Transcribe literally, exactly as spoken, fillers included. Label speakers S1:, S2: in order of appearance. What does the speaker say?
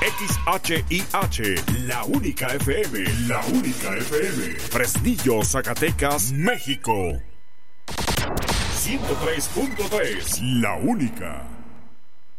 S1: X H I H, la única F M, la única F M. Fresnillo, Zacatecas, México. ciento tres punto tres, la única.